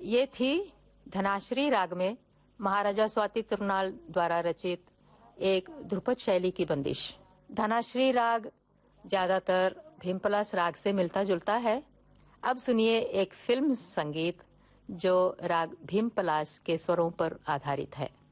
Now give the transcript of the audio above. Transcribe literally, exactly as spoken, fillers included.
ये थी धनाश्री राग में महाराजा स्वाति तिरुनाल द्वारा रचित एक ध्रुपद शैली की बंदिश। धनाश्री राग ज्यादातर भीमपलास राग से मिलता जुलता है। अब सुनिए एक फिल्म संगीत जो राग भीमपलास के स्वरों पर आधारित है।